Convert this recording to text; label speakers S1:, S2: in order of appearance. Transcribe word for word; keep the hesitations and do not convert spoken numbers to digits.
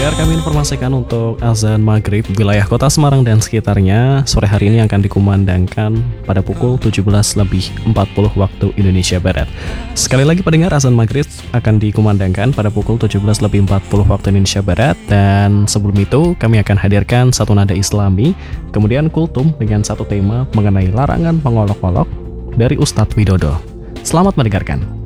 S1: pendengar, kami informasikan untuk azan maghrib wilayah kota Semarang dan sekitarnya sore hari ini akan dikumandangkan pada pukul tujuh belas lebih empat puluh waktu Indonesia Barat. Sekali lagi pendengar, azan maghrib akan dikumandangkan pada pukul tujuh belas lebih empat puluh waktu Indonesia Barat. Dan sebelum itu kami akan hadirkan satu nada islami, kemudian kultum dengan satu tema mengenai larangan mengolok-olok dari Ustadz Widodo. Selamat mendengarkan.